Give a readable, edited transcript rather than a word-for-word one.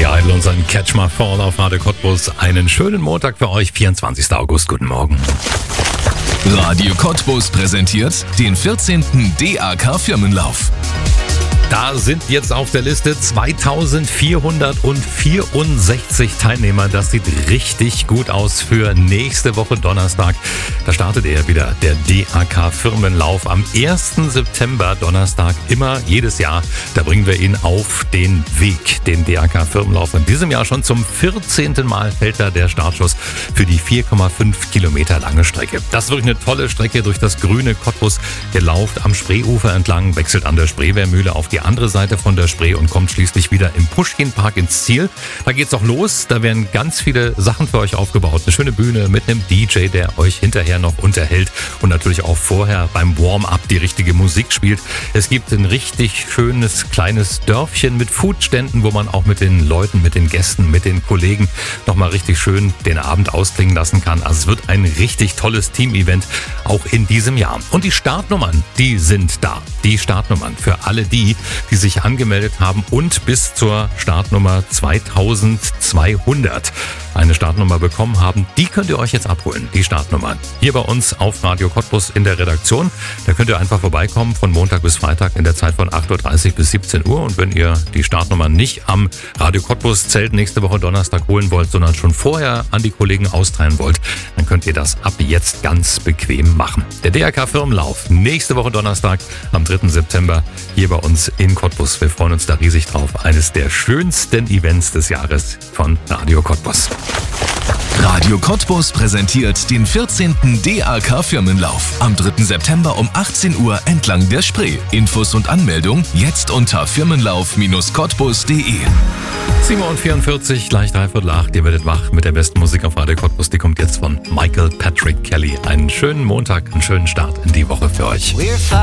Billy Idol und sein Catch My Fall auf Radio Cottbus. Einen schönen Montag für euch, 24. August. Guten Morgen. Radio Cottbus präsentiert den 14. DAK Firmenlauf. Da sind jetzt auf der Liste 2464 Teilnehmer. Das sieht richtig gut aus für nächste Woche Donnerstag. Da startet er wieder, der DAK Firmenlauf am 1. September, Donnerstag, immer jedes Jahr. Da bringen wir ihn auf den Weg, den DAK Firmenlauf. In diesem Jahr schon zum 14. Mal fällt da der Startschuss für die 4,5 Kilometer lange Strecke. Das ist wirklich eine tolle Strecke durch das grüne Cottbus. Ihr lauft am Spreeufer entlang, wechselt an der Spreewehrmühle auf die andere Seite von der Spree und kommt schließlich wieder im Puschkinpark ins Ziel. Da geht's auch los. Da werden ganz viele Sachen für euch aufgebaut. Eine schöne Bühne mit einem DJ, der euch hinterher noch unterhält und natürlich auch vorher beim Warm-up die richtige Musik spielt. Es gibt ein richtig schönes kleines Dörfchen mit Foodständen, wo man auch mit den Leuten, mit den Gästen, mit den Kollegen nochmal richtig schön den Abend ausklingen lassen kann. Also es wird ein richtig tolles Team-Event auch in diesem Jahr. Und die Startnummern, die sind da. Die Startnummern für alle die sich angemeldet haben und bis zur Startnummer 2200 eine Startnummer bekommen haben, die könnt ihr euch jetzt abholen, die Startnummern. Hier bei uns auf Radio Cottbus in der Redaktion. Da könnt ihr einfach vorbeikommen von Montag bis Freitag in der Zeit von 8.30 Uhr bis 17 Uhr. Und wenn ihr die Startnummern nicht am Radio Cottbus Zelt nächste Woche Donnerstag holen wollt, sondern schon vorher an die Kollegen austeilen wollt, dann könnt ihr das ab jetzt ganz bequem machen. Der DAK Firmenlauf nächste Woche Donnerstag am 3. September hier bei uns in Cottbus. Wir freuen uns da riesig drauf. Eines der schönsten Events des Jahres von Radio Cottbus. Radio Cottbus präsentiert den 14. DAK Firmenlauf am 3. September um 18 Uhr entlang der Spree. Infos und Anmeldung jetzt unter firmenlauf-cottbus.de. 7:44 Uhr, gleich 7:45 Ihr werdet wach mit der besten Musik auf Radio Cottbus. Die kommt jetzt von Michael Patrick Kelly. Einen schönen Montag, einen schönen Start in die Woche für euch.